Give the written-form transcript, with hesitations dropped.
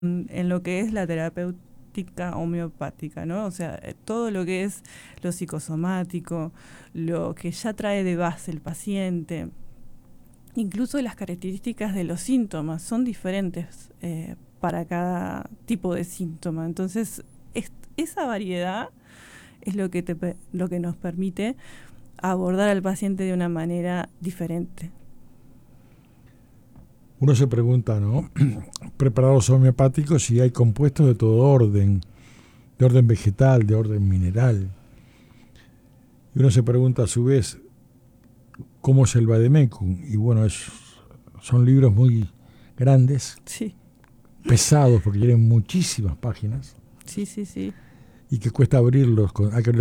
en lo que es la terapéutica homeopática, ¿no? O sea, todo lo que es lo psicosomático, lo que ya trae de base el paciente, incluso las características de los síntomas son diferentes para cada tipo de síntoma. Entonces, esa variedad es lo que nos permite abordar al paciente de una manera diferente. Uno se pregunta, ¿no? Preparados homeopáticos, si hay compuestos de todo orden, de orden vegetal, de orden mineral. Y uno se pregunta a su vez, ¿cómo es el Vademecum? Y bueno, son libros muy grandes, Sí, pesados, porque tienen muchísimas páginas, sí, sí, sí. y que cuesta abrirlos, hay que